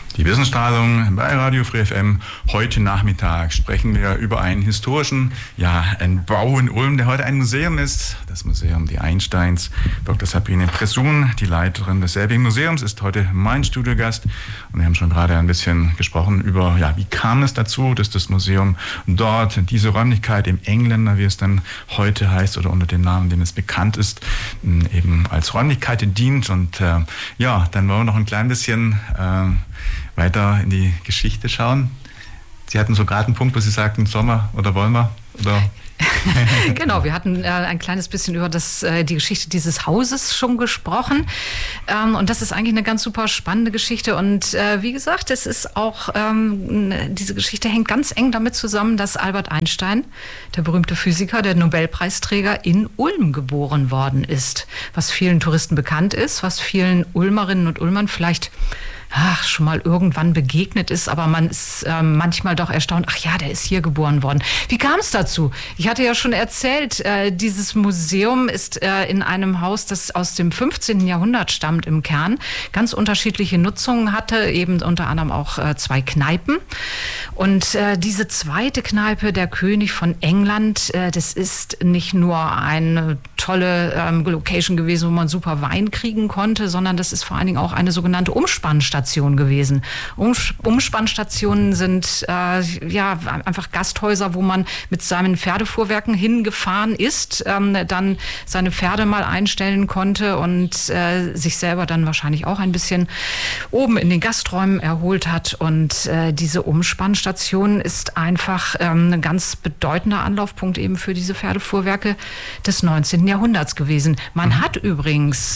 Die Wissensstrahlung bei Radio Free FM. Heute Nachmittag sprechen wir über einen historischen einen Bau in Ulm, der heute ein Museum ist. Das Museum Die Einsteins. Dr. Sabine Pressun, die Leiterin des selbigen Museums, ist heute mein Studiogast. Und wir haben schon gerade ein bisschen gesprochen über, wie kam es dazu, dass das Museum dort, diese Räumlichkeit im Engländer, wie es dann heute heißt, oder unter dem Namen, dem es bekannt ist, eben als Räumlichkeit dient. Und dann wollen wir noch ein klein bisschen weiter in die Geschichte schauen. Sie hatten so gerade einen Punkt, wo Sie sagten, Sommer oder wollen wir? Oder? Genau, wir hatten ein kleines bisschen über die Geschichte dieses Hauses schon gesprochen. Und das ist eigentlich eine ganz super spannende Geschichte. Und wie gesagt, es ist auch, diese Geschichte hängt ganz eng damit zusammen, dass Albert Einstein, der berühmte Physiker, der Nobelpreisträger, in Ulm geboren worden ist. Was vielen Touristen bekannt ist, was vielen Ulmerinnen und Ulmern vielleicht schon mal irgendwann begegnet ist, aber man ist manchmal doch erstaunt, der ist hier geboren worden. Wie kam es dazu? Ich hatte ja schon erzählt, dieses Museum ist in einem Haus, das aus dem 15. Jahrhundert stammt im Kern, ganz unterschiedliche Nutzungen hatte, eben unter anderem auch 2 Kneipen. Und diese zweite Kneipe, der König von England, das ist nicht nur eine tolle Location gewesen, wo man super Wein kriegen konnte, sondern das ist vor allen Dingen auch eine sogenannte Umspannstation gewesen. Umspannstationen sind einfach Gasthäuser, wo man mit seinen Pferdefuhrwerken hingefahren ist, dann seine Pferde mal einstellen konnte und sich selber dann wahrscheinlich auch ein bisschen oben in den Gasträumen erholt hat. Und diese Umspannstation ist einfach ein ganz bedeutender Anlaufpunkt eben für diese Pferdefuhrwerke des 19. Jahrhunderts gewesen. Man hat übrigens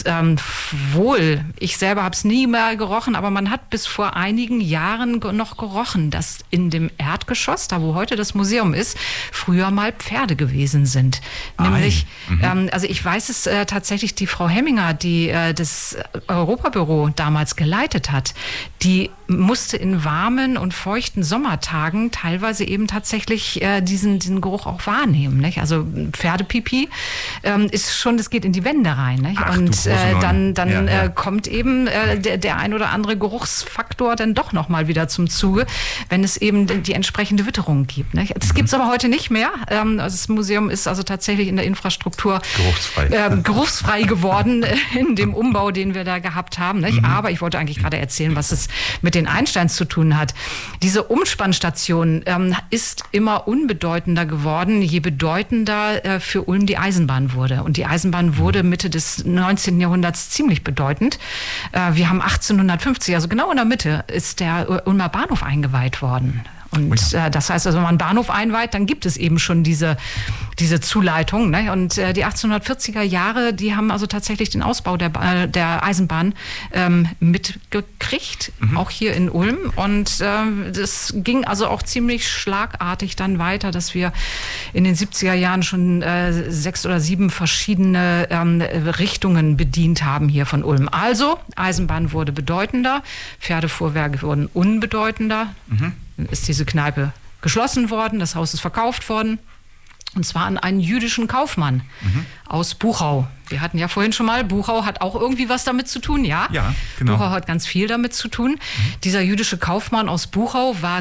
ich selber habe es nie mehr gerochen, aber man hat bis vor einigen Jahren noch gerochen, dass in dem Erdgeschoss, da wo heute das Museum ist, früher mal Pferde gewesen sind. Nämlich, also ich weiß es tatsächlich, die Frau Hemminger, die das Europabüro damals geleitet hat, die musste in warmen und feuchten Sommertagen teilweise eben tatsächlich diesen Geruch auch wahrnehmen. Nicht? Also Pferdepipi ist schon, das geht in die Wände rein. Nicht? Und dann kommt eben der ein oder andere Geruchsfaktor dann doch nochmal wieder zum Zuge, wenn es eben die entsprechende Witterung gibt. Nicht? Das gibt es aber heute nicht mehr. Das Museum ist also tatsächlich in der Infrastruktur geruchsfrei geworden in dem Umbau, den wir da gehabt haben. Nicht? Aber ich wollte eigentlich gerade erzählen, was es mit den Einsteins zu tun hat. Diese Umspannstation ist immer unbedeutender geworden, je bedeutender für Ulm die Eisenbahn wurde. Und die Eisenbahn wurde Mitte des 19. Jahrhunderts ziemlich bedeutend. Wir haben 1850, also genau in der Mitte, ist der Ulmer Bahnhof eingeweiht worden. Und das heißt, also wenn man einen Bahnhof einweiht, dann gibt es eben schon diese Zuleitung. Ne? Und die 1840er Jahre, die haben also tatsächlich den Ausbau der Eisenbahn mitgekriegt, auch hier in Ulm. Und das ging also auch ziemlich schlagartig dann weiter, dass wir in den 70er Jahren schon 6 oder 7 verschiedene Richtungen bedient haben hier von Ulm. Also Eisenbahn wurde bedeutender, Pferdefuhrwerke wurden unbedeutender. Dann ist diese Kneipe geschlossen worden, das Haus ist verkauft worden. Und zwar an einen jüdischen Kaufmann aus Buchau. Wir hatten ja vorhin schon mal, Buchau hat auch irgendwie was damit zu tun, ja? Ja, genau. Buchau hat ganz viel damit zu tun. Dieser jüdische Kaufmann aus Buchau war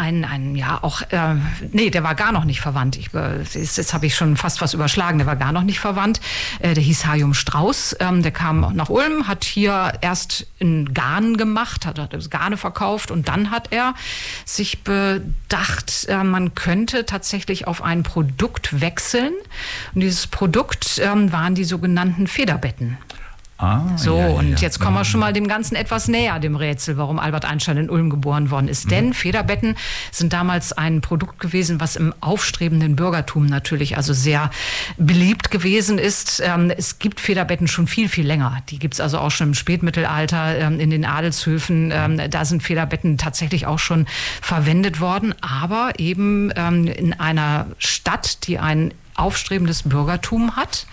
der war gar noch nicht verwandt. Jetzt habe ich schon fast was überschlagen, der war gar noch nicht verwandt. Der hieß Hayum Strauß, der kam nach Ulm, hat hier erst in Garn gemacht, hat Garne verkauft und dann hat er sich bedacht, man könnte tatsächlich auf ein Produkt wechseln. Und dieses Produkt waren die sogenannten Federbetten. Jetzt kommen wir schon mal dem Ganzen etwas näher, dem Rätsel, warum Albert Einstein in Ulm geboren worden ist. Denn Federbetten sind damals ein Produkt gewesen, was im aufstrebenden Bürgertum natürlich also sehr beliebt gewesen ist. Es gibt Federbetten schon viel, viel länger. Die gibt es also auch schon im Spätmittelalter in den Adelshöfen. Da sind Federbetten tatsächlich auch schon verwendet worden. Aber eben in einer Stadt, die ein aufstrebendes Bürgertum hat.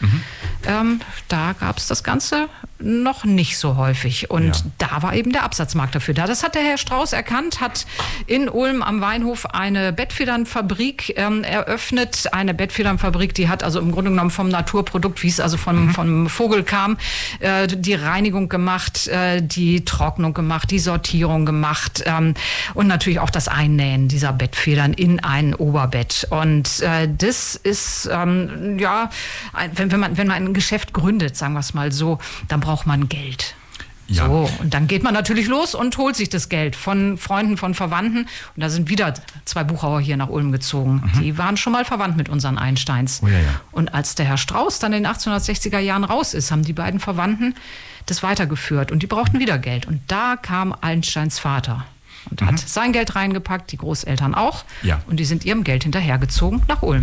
Da gab es das Ganze noch nicht so häufig. Und da war eben der Absatzmarkt dafür da. Das hat der Herr Strauß erkannt, hat in Ulm am Weinhof eine Bettfedernfabrik eröffnet. Eine Bettfedernfabrik, die hat also im Grunde genommen vom Naturprodukt, wie es also vom Vogel kam, die Reinigung gemacht, die Trocknung gemacht, die Sortierung gemacht und natürlich auch das Einnähen dieser Bettfedern in ein Oberbett. Und das ist, wenn man ein Geschäft gründet, sagen wir es mal so, dann braucht man Geld. Ja. So, und dann geht man natürlich los und holt sich das Geld von Freunden, von Verwandten. Und da sind wieder 2 Buchauer hier nach Ulm gezogen. Die waren schon mal verwandt mit unseren Einsteins. Und als der Herr Strauß dann in den 1860er Jahren raus ist, haben die beiden Verwandten das weitergeführt. Und die brauchten wieder Geld. Und da kam Einsteins Vater und hat sein Geld reingepackt, die Großeltern auch. Ja. Und die sind ihrem Geld hinterhergezogen nach Ulm.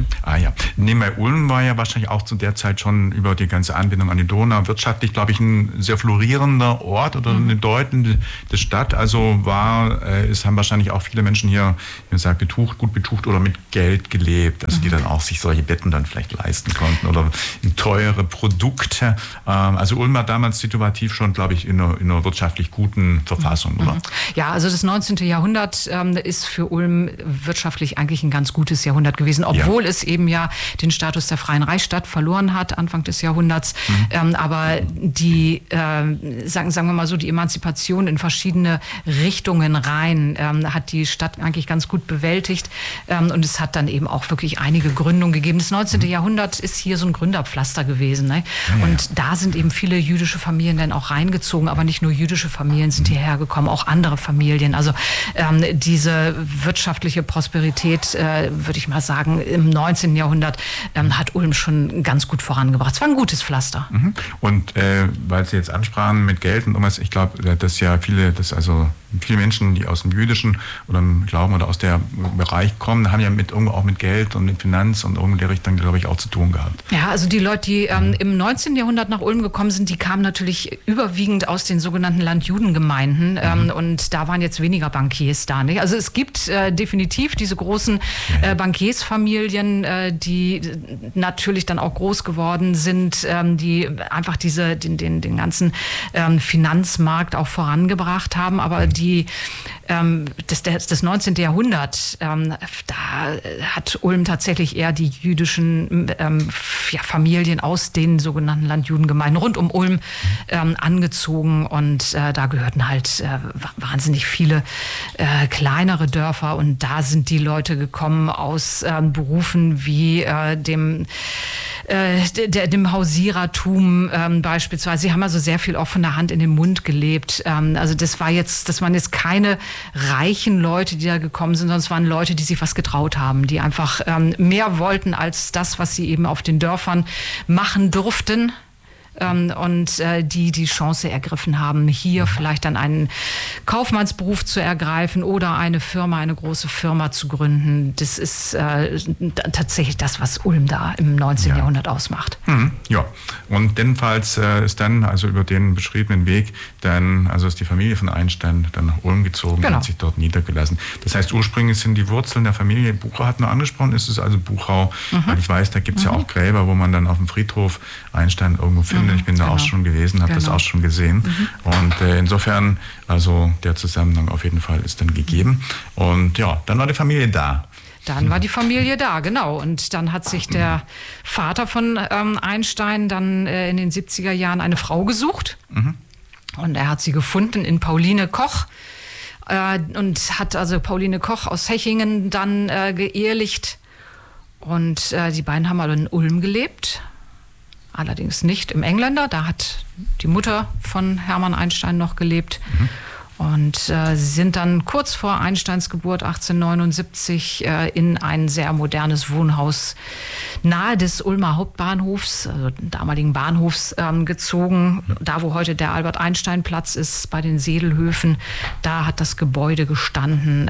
Bei Ulm war ja wahrscheinlich auch zu der Zeit schon über die ganze Anbindung an die Donau wirtschaftlich, glaube ich, ein sehr florierender Ort oder eine bedeutende Stadt. Also haben wahrscheinlich auch viele Menschen hier, wie man sagt, gut betucht oder mit Geld gelebt. Also die dann auch sich solche Betten dann vielleicht leisten konnten oder teure Produkte. Also Ulm war damals situativ schon, glaube ich, in einer wirtschaftlich guten Verfassung, oder? Ja, also das 19. Jahrhundert ist für Ulm wirtschaftlich eigentlich ein ganz gutes Jahrhundert gewesen, obwohl es eben ja den Status der Freien Reichsstadt verloren hat, Anfang des Jahrhunderts. Aber die, sagen wir mal so, die Emanzipation in verschiedene Richtungen rein hat die Stadt eigentlich ganz gut bewältigt. Und es hat dann eben auch wirklich einige Gründungen gegeben. Das 19. Jahrhundert ist hier so ein Gründerpflaster gewesen. Ne? Und da sind eben viele jüdische Familien dann auch reingezogen, aber nicht nur jüdische Familien sind hierher gekommen, auch andere Familien. Also diese wirtschaftliche Prosperität, würde ich mal sagen, im 19. Jahrhundert hat Ulm schon ganz gut vorangebracht. Es war ein gutes Pflaster. Und weil Sie jetzt ansprachen mit Geld und irgendwas, ich glaube, dass viele Menschen, die aus dem jüdischen oder im Glauben oder aus der Bereich kommen, haben ja irgendwo auch mit Geld und mit Finanz und irgendwie der Richtung, glaube ich, auch zu tun gehabt. Ja, also die Leute, die im 19. Jahrhundert nach Ulm gekommen sind, die kamen natürlich überwiegend aus den sogenannten Landjudengemeinden und da waren jetzt weniger Bankiers da. Nicht? Also es gibt definitiv diese großen Bankiersfamilien, die natürlich dann auch groß geworden sind, die einfach den ganzen Finanzmarkt auch vorangebracht haben, aber das 19. Jahrhundert, da hat Ulm tatsächlich eher die jüdischen Familien aus den sogenannten Landjudengemeinden rund um Ulm angezogen und da gehörten halt wahnsinnig viele kleinere Dörfer und da sind die Leute gekommen aus Berufen wie dem Hausierertum beispielsweise. Sie haben also sehr viel auch von der Hand in den Mund gelebt. Also das waren jetzt keine reichen Leute, die da gekommen sind, sondern es waren Leute, die sich was getraut haben, die einfach mehr wollten als das, was sie eben auf den Dörfern machen durften. Und die Chance ergriffen haben, hier vielleicht dann einen Kaufmannsberuf zu ergreifen oder eine große Firma zu gründen. Das ist tatsächlich das, was Ulm da im 19. Jahrhundert ausmacht. Ja, und jedenfalls ist dann, also über den beschriebenen Weg, ist die Familie von Einstein dann nach Ulm gezogen und hat sich dort niedergelassen. Das heißt, ursprünglich sind die Wurzeln der Familie, Buchau hat man angesprochen, ist es also Buchau, weil ich weiß, da gibt es ja auch Gräber, wo man dann auf dem Friedhof Einstein irgendwo findet. Ich bin da auch schon gewesen, habe das auch schon gesehen. Und insofern, also der Zusammenhang auf jeden Fall ist dann gegeben. Und ja, dann war die Familie da. Dann war die Familie da, genau. Und dann hat sich der Vater von Einstein dann in den 70er Jahren eine Frau gesucht. Und er hat sie gefunden in Pauline Koch. Und hat also Pauline Koch aus Hechingen dann geehelicht. Und die beiden haben also in Ulm gelebt. Allerdings nicht im Engländer, da hat die Mutter von Hermann Einstein noch gelebt. Und sie sind dann kurz vor Einsteins Geburt 1879 in ein sehr modernes Wohnhaus nahe des Ulmer Hauptbahnhofs, also dem damaligen Bahnhofs, gezogen. Da, wo heute der Albert-Einstein-Platz ist, bei den Sedelhöfen, da hat das Gebäude gestanden,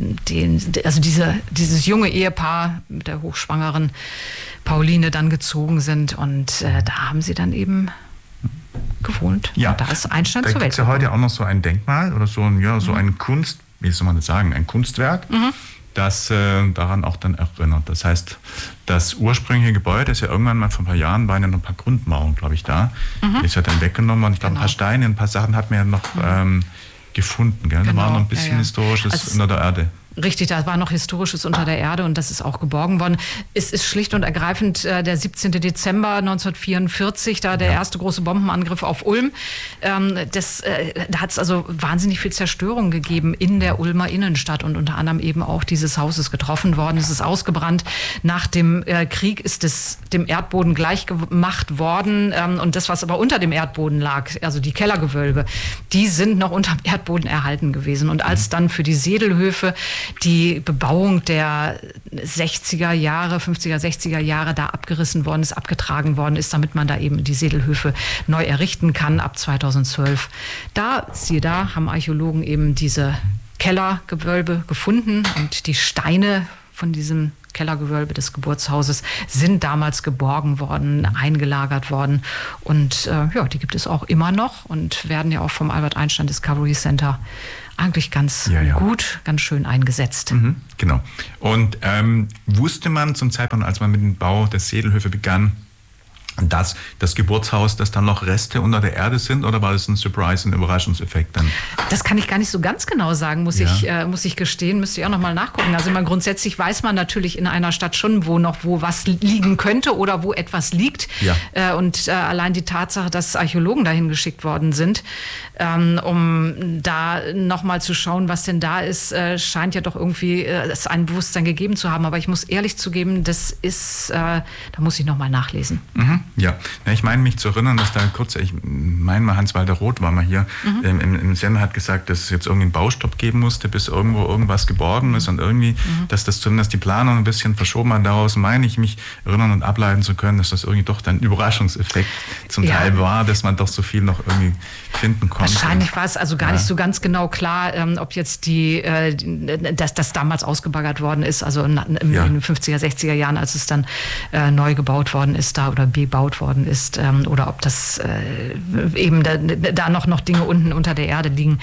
dieses junge Ehepaar mit der hochschwangeren Pauline dann gezogen sind. Und da haben sie dann eben gewohnt. Ja, da ist Einstein zur Welt. Da gibt es ja heute auch noch so ein Denkmal oder so ein Kunst, wie soll man das sagen, ein Kunstwerk. das daran auch dann erinnert. Das heißt, das ursprüngliche Gebäude ist ja irgendwann mal vor ein paar Jahren, waren ja noch ein paar Grundmauern, glaube ich, da. Die ist ja dann weggenommen und ich glaube, ein paar Steine, ein paar Sachen hat man ja noch gefunden. Gell? Da war noch ein bisschen Historisches unter der Erde. Richtig, da war noch Historisches unter der Erde und das ist auch geborgen worden. Es ist schlicht und ergreifend der 17. Dezember 1944, da der erste große Bombenangriff auf Ulm. Da hat es also wahnsinnig viel Zerstörung gegeben in der Ulmer Innenstadt und unter anderem eben auch dieses Haus ist getroffen worden. Es ist ausgebrannt. Nach dem Krieg ist es dem Erdboden gleichgemacht worden und das, was aber unter dem Erdboden lag, also die Kellergewölbe, die sind noch unter dem Erdboden erhalten gewesen. Und als dann für die Sedelhöfe die Bebauung der 60er Jahre, 50er, 60er Jahre da abgerissen worden ist, abgetragen worden ist, damit man da eben die Sedelhöfe neu errichten kann ab 2012. Siehe da, haben Archäologen eben diese Kellergewölbe gefunden und die Steine von diesem Kellergewölbe des Geburtshauses sind damals geborgen worden, eingelagert worden und die gibt es auch immer noch und werden ja auch vom Albert Einstein Discovery Center eigentlich ganz gut, ganz schön eingesetzt. Genau. Und wusste man zum Zeitpunkt, als man mit dem Bau der Sedelhöfe begann, dass das Geburtshaus, dass da noch Reste unter der Erde sind, oder war das ein Surprise, ein Überraschungseffekt dann? Das kann ich gar nicht so ganz genau sagen, muss ich gestehen, müsste ich auch noch mal nachgucken. Also grundsätzlich weiß man natürlich in einer Stadt schon, wo was liegen könnte oder wo etwas liegt. Ja. Und allein die Tatsache, dass Archäologen dahin geschickt worden sind, um da noch mal zu schauen, was denn da ist, scheint ja doch irgendwie ein Bewusstsein gegeben zu haben. Aber ich muss ehrlich zugeben, das ist, da muss ich noch mal nachlesen. Ja, ich meine mich zu erinnern, dass da ich meine mal Hans-Walter Roth war mal hier im Sender, hat gesagt, dass es jetzt irgendwie einen Baustopp geben musste, bis irgendwo irgendwas geborgen ist und irgendwie, dass das zumindest die Planung ein bisschen verschoben hat. Daraus meine ich mich erinnern und ableiten zu können, dass das irgendwie doch dann ein Überraschungseffekt zum Teil war, dass man doch so viel noch irgendwie finden konnte. Wahrscheinlich war es also gar nicht so ganz genau klar, ob jetzt dass das damals ausgebaggert worden ist, also in den 50er, 60er Jahren, als es dann neu gebaut worden ist da oder bebaut worden ist, oder ob das eben da noch Dinge unten unter der Erde liegen.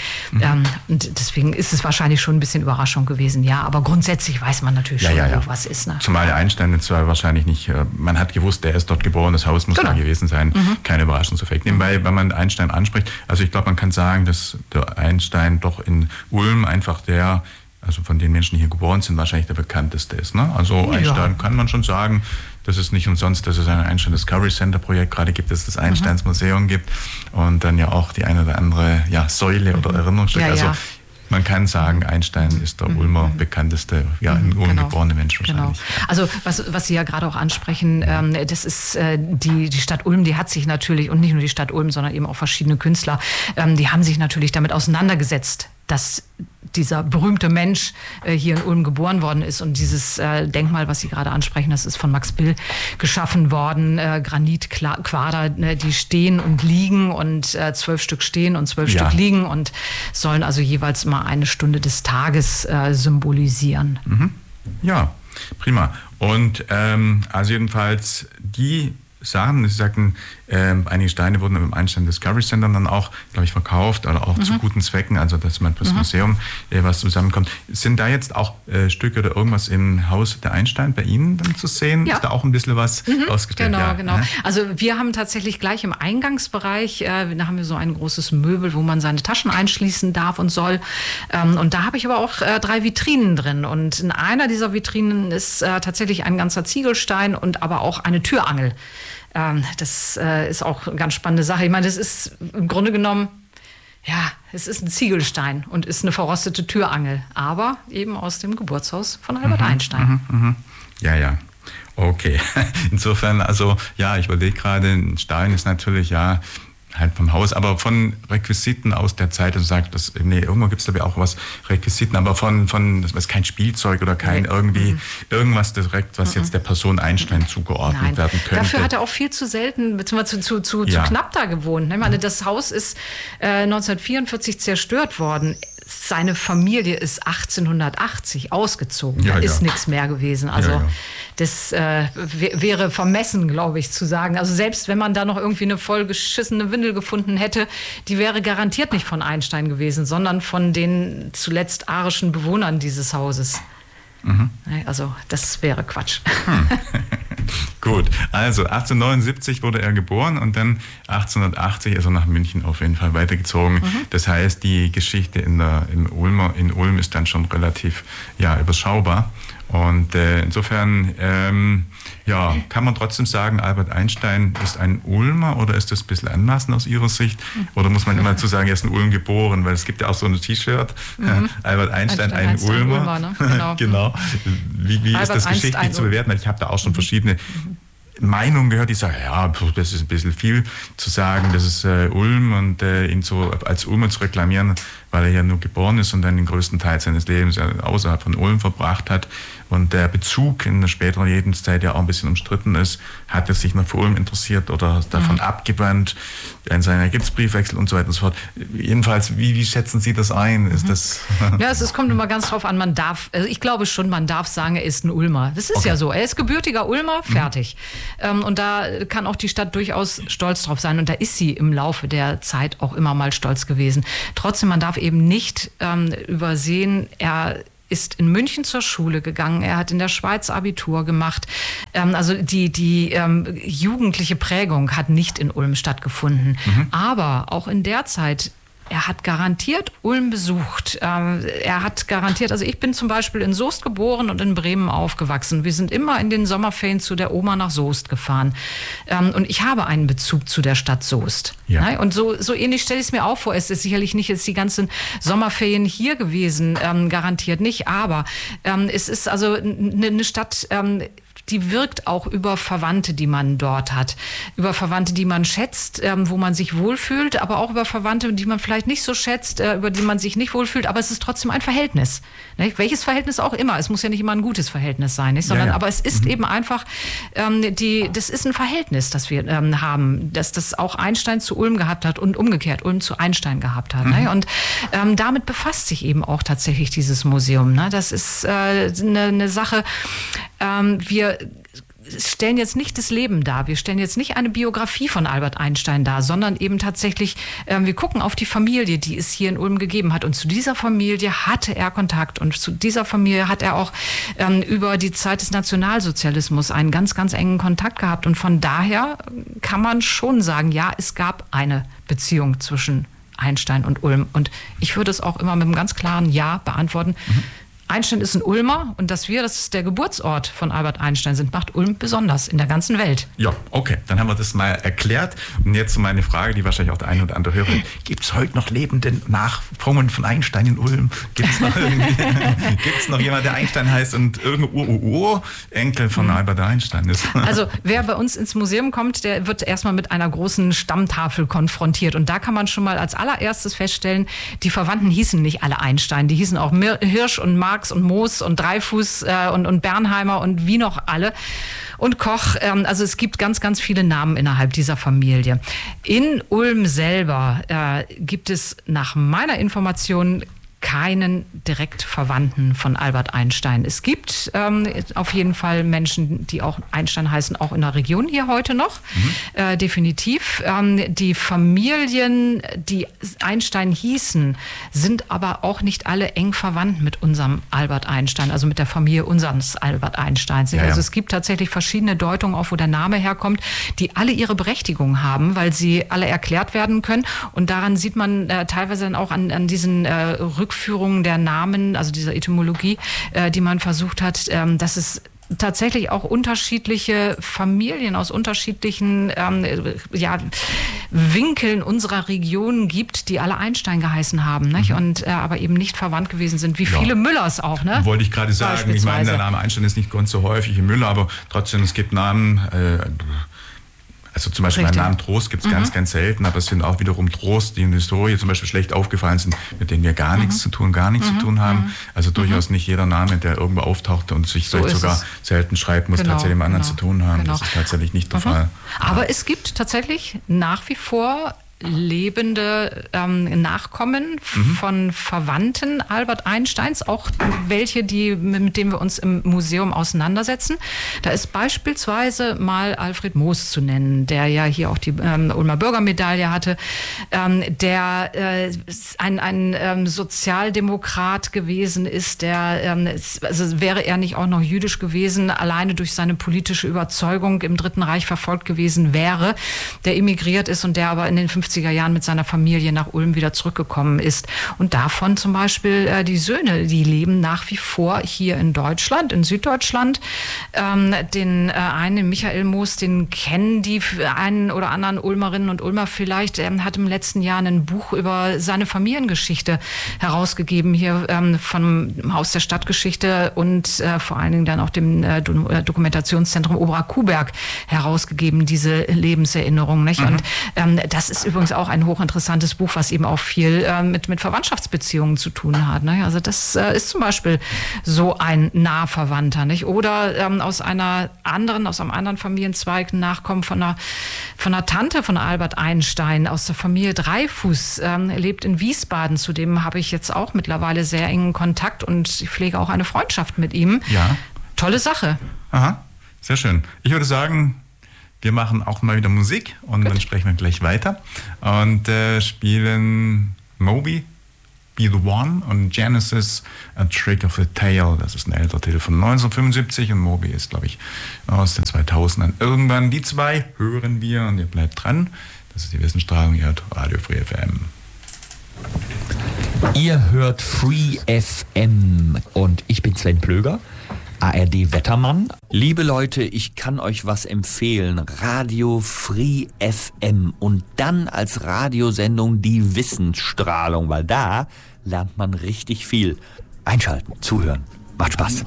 Und deswegen ist es wahrscheinlich schon ein bisschen Überraschung gewesen, ja. Aber grundsätzlich weiß man natürlich schon, wo was ist. Ne? Zumal der Einstein jetzt wahrscheinlich nicht, man hat gewusst, der ist dort geboren, das Haus muss da gewesen sein. Kein Überraschungseffekt. Nebenbei, wenn man Einstein anspricht, also ich glaube, man kann sagen, dass der Einstein doch in Ulm einfach also von den Menschen, die hier geboren sind, wahrscheinlich der bekannteste ist. Ne? Also Einstein kann man schon sagen, das ist nicht umsonst, dass es ein Einstein Discovery Center Projekt gerade gibt, dass es das Einsteins Museum gibt und dann ja auch die eine oder andere Säule oder Erinnerungsstück. Also man kann sagen, Einstein ist der Ulmer bekannteste, in Ulm geborene Mensch wahrscheinlich. Genau. Also was Sie ja gerade auch ansprechen, das ist die Stadt Ulm, die hat sich natürlich, und nicht nur die Stadt Ulm, sondern eben auch verschiedene Künstler, die haben sich natürlich damit auseinandergesetzt, dass dieser berühmte Mensch hier in Ulm geboren worden ist. Und dieses Denkmal, was Sie gerade ansprechen, das ist von Max Bill geschaffen worden. Granitquader, die stehen und liegen und 12 Stück stehen und 12 Stück liegen und sollen also jeweils mal eine Stunde des Tages symbolisieren. Ja, prima. Und also jedenfalls die Sachen, Sie sagten, einige Steine wurden im Einstein Discovery Center dann auch, glaube ich, verkauft oder auch zu guten Zwecken, also dass man fürs Museum was zusammenkommt. Sind da jetzt auch Stücke oder irgendwas im Haus der Einstein bei Ihnen dann zu sehen? Ja. Ist da auch ein bisschen was ausgestellt? Genau. Also wir haben tatsächlich gleich im Eingangsbereich, da haben wir so ein großes Möbel, wo man seine Taschen einschließen darf und soll. Und da habe ich aber auch 3 Vitrinen drin. Und in einer dieser Vitrinen ist tatsächlich ein ganzer Ziegelstein und aber auch eine Türangel. Das ist auch eine ganz spannende Sache. Ich meine, das ist im Grunde genommen, es ist ein Ziegelstein und ist eine verrostete Türangel, aber eben aus dem Geburtshaus von Albert Einstein. Ja. Okay. Insofern, also ich überlege gerade, ein Stein ist natürlich halt vom Haus, aber von Requisiten aus der Zeit, also sagt das, irgendwo gibt es glaube ich auch was Requisiten, aber von das ist kein Spielzeug oder kein irgendwas direkt, was jetzt der Person Einstein zugeordnet werden könnte. Dafür hat er auch viel zu selten, beziehungsweise zu knapp da gewohnt. Ich meine, das Haus ist 1944 zerstört worden. Seine Familie ist 1880 ausgezogen. Da ist nichts mehr gewesen. Also das wäre vermessen, glaube ich, zu sagen. Also selbst wenn man da noch irgendwie eine vollgeschissene Windel gefunden hätte, die wäre garantiert nicht von Einstein gewesen, sondern von den zuletzt arischen Bewohnern dieses Hauses. Also das wäre Quatsch. Gut, also 1879 wurde er geboren und dann 1880 ist er nach München auf jeden Fall weitergezogen. Das heißt, die Geschichte in Ulm ist dann schon relativ überschaubar. Und insofern kann man trotzdem sagen, Albert Einstein ist ein Ulmer, oder ist das ein bisschen anmaßend aus Ihrer Sicht? Oder muss man immer zu sagen, er ist in Ulm geboren? Weil es gibt ja auch so ein T-Shirt, Albert Einstein, ein Ulmer. Ne? Genau. Wie ist das geschichtlich zu bewerten? Ich habe da auch schon verschiedene Meinungen gehört, die sagen, ja, das ist ein bisschen viel zu sagen, das ist Ulm, und ihn so als Ulmer zu reklamieren, weil er ja nur geboren ist und dann den größten Teil seines Lebens außerhalb von Ulm verbracht hat. Und der Bezug in der späteren Lebenszeit ja auch ein bisschen umstritten ist. Hat er sich noch für Ulm interessiert oder davon abgewandt in seiner Ergibsbriefwechsel und so weiter und so fort. Jedenfalls, wie schätzen Sie das ein? Ist das ja, es kommt immer ganz drauf an, ich glaube schon, man darf sagen, er ist ein Ulmer. Das ist ja so. Er ist gebürtiger Ulmer, fertig. Und da kann auch die Stadt durchaus stolz drauf sein. Und da ist sie im Laufe der Zeit auch immer mal stolz gewesen. Trotzdem, man darf eben nicht übersehen, er ist in München zur Schule gegangen, er hat in der Schweiz Abitur gemacht. Also die jugendliche Prägung hat nicht in Ulm stattgefunden. Aber auch in der Zeit, er hat garantiert Ulm besucht. Er hat garantiert, also ich bin zum Beispiel in Soest geboren und in Bremen aufgewachsen. Wir sind immer in den Sommerferien zu der Oma nach Soest gefahren. Und ich habe einen Bezug zu der Stadt Soest. Ja. Und so ähnlich stelle ich es mir auch vor. Es ist sicherlich nicht jetzt die ganzen Sommerferien hier gewesen, garantiert nicht. Aber es ist also eine Stadt, die wirkt auch über Verwandte, die man dort hat. Über Verwandte, die man schätzt, wo man sich wohlfühlt, aber auch über Verwandte, die man vielleicht nicht so schätzt, über die man sich nicht wohlfühlt. Aber es ist trotzdem ein Verhältnis. Nicht? Welches Verhältnis auch immer. Es muss ja nicht immer ein gutes Verhältnis sein, nicht? Sondern, aber es ist eben einfach, das ist ein Verhältnis, das wir haben, dass das auch Einstein zu Ulm gehabt hat und umgekehrt Ulm zu Einstein gehabt hat. Ne? Und damit befasst sich eben auch tatsächlich dieses Museum. Ne? Das ist eine Sache, wir stellen jetzt nicht das Leben dar, wir stellen jetzt nicht eine Biografie von Albert Einstein dar, sondern eben tatsächlich, wir gucken auf die Familie, die es hier in Ulm gegeben hat. Und zu dieser Familie hatte er Kontakt, und zu dieser Familie hat er auch über die Zeit des Nationalsozialismus einen ganz, ganz engen Kontakt gehabt. Und von daher kann man schon sagen, ja, es gab eine Beziehung zwischen Einstein und Ulm. Und ich würde es auch immer mit einem ganz klaren Ja beantworten. Einstein ist ein Ulmer, und dass das der Geburtsort von Albert Einstein sind, macht Ulm besonders in der ganzen Welt. Ja, okay, dann haben wir das mal erklärt. Und jetzt meine Frage, die wahrscheinlich auch der eine oder andere hören. Gibt es heute noch lebende Nachkommen von Einstein in Ulm? Gibt es noch jemand, der Einstein heißt und irgendein Urenkel von Albert Einstein ist? Also wer bei uns ins Museum kommt, der wird erstmal mit einer großen Stammtafel konfrontiert. Und da kann man schon mal als allererstes feststellen, die Verwandten hießen nicht alle Einstein. Die hießen auch Hirsch und Marx und Moos und Dreyfus und Bernheimer und wie noch alle. Und Koch, also es gibt ganz, ganz viele Namen innerhalb dieser Familie. In Ulm selber gibt es nach meiner Information keinen direkt Verwandten von Albert Einstein. Es gibt auf jeden Fall Menschen, die auch Einstein heißen, auch in der Region hier heute noch. Definitiv. Die Familien, die Einstein hießen, sind aber auch nicht alle eng verwandt mit unserem Albert Einstein, also mit der Familie unseres Albert Einsteins. Ja, also es gibt tatsächlich verschiedene Deutungen, auch wo der Name herkommt, die alle ihre Berechtigung haben, weil sie alle erklärt werden können. Und daran sieht man teilweise dann auch an diesen Rückführungen der Namen, also dieser Etymologie, die man versucht hat, dass es tatsächlich auch unterschiedliche Familien aus unterschiedlichen Winkeln unserer Region gibt, die alle Einstein geheißen haben, nicht? Und aber eben nicht verwandt gewesen sind, wie viele Müllers auch. Ne? Wollte ich gerade sagen, ich meine, der Name Einstein ist nicht ganz so häufig wie Müller, aber trotzdem, es gibt Namen, also zum Beispiel meinen Namen Trost gibt es ganz, ganz selten, aber es sind auch wiederum Trost, die in der Historie zum Beispiel schlecht aufgefallen sind, mit denen wir gar nichts zu tun haben. Also durchaus nicht jeder Name, der irgendwo auftaucht und sich vielleicht sogar selten schreibt, muss tatsächlich mit anderen zu tun haben. Das ist tatsächlich nicht der Fall. Aber es gibt tatsächlich nach wie vor lebende Nachkommen von Verwandten Albert Einsteins, auch welche, mit denen wir uns im Museum auseinandersetzen. Da ist beispielsweise mal Alfred Moos zu nennen, der ja hier auch die Ulmer Bürgermedaille hatte, der ein Sozialdemokrat gewesen ist, also wäre er nicht auch noch jüdisch gewesen, alleine durch seine politische Überzeugung im Dritten Reich verfolgt gewesen wäre, der emigriert ist und der aber in den 50er Jahren mit seiner Familie nach Ulm wieder zurückgekommen ist. Und davon zum Beispiel die Söhne, die leben nach wie vor hier in Deutschland, in Süddeutschland. Den einen, Michael Moos, den kennen die einen oder anderen Ulmerinnen und Ulmer vielleicht. Er hat im letzten Jahr ein Buch über seine Familiengeschichte herausgegeben, hier vom Haus der Stadtgeschichte und vor allen Dingen dann auch dem Dokumentationszentrum Oberer-Kuhberg herausgegeben, diese Lebenserinnerungen. Nicht? Und das ist übrigens auch ein hochinteressantes Buch, was eben auch viel mit Verwandtschaftsbeziehungen zu tun hat. Ne? Also das ist zum Beispiel so ein Nahverwandter. Nicht? Oder aus einem anderen Familienzweig Nachkommen von einer Tante von Albert Einstein, aus der Familie Dreyfus, lebt in Wiesbaden. Zudem habe ich jetzt auch mittlerweile sehr engen Kontakt und ich pflege auch eine Freundschaft mit ihm. Ja. Tolle Sache. Aha, sehr schön. Ich würde sagen, wir machen auch mal wieder Musik und dann sprechen wir gleich weiter und spielen Moby, Be the One und Genesis, A Trick of the Tail. Das ist ein älterer Titel von 1975 und Moby ist, glaube ich, aus den 2000ern. Irgendwann die zwei hören wir und ihr bleibt dran. Das ist die Wissensstrahlung, ihr hört Radio Free FM. Ihr hört Free FM und ich bin Sven Plöger, ARD-Wettermann. Liebe Leute, ich kann euch was empfehlen. Radio Free FM und dann als Radiosendung die Wissensstrahlung, weil da lernt man richtig viel. Einschalten, zuhören, macht Spaß.